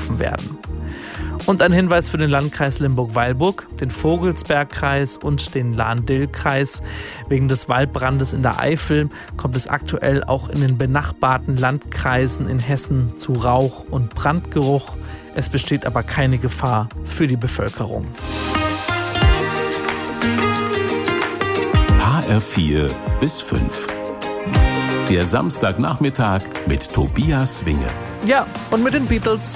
ausgerufen werden. Und ein Hinweis für den Landkreis Limburg-Weilburg, den Vogelsbergkreis und den Lahn-Dill-Kreis. Wegen des Waldbrandes in der Eifel kommt es aktuell auch in den benachbarten Landkreisen in Hessen zu Rauch- und Brandgeruch. Es besteht aber keine Gefahr für die Bevölkerung. HR4 bis 5. Der Samstagnachmittag mit Tobias Winge. Ja, und mit den Beatles